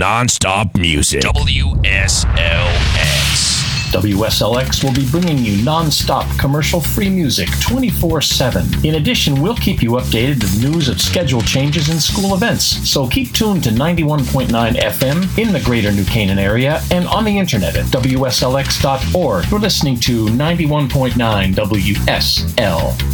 non-stop music. WSLX. WSLX will be bringing you non-stop commercial-free music 24/7. In addition, we'll keep you updated with news of schedule changes and school events. So keep tuned to 91.9 FM in the greater New Canaan area and on the internet at WSLX.org. You're listening to 91.9 WSLX.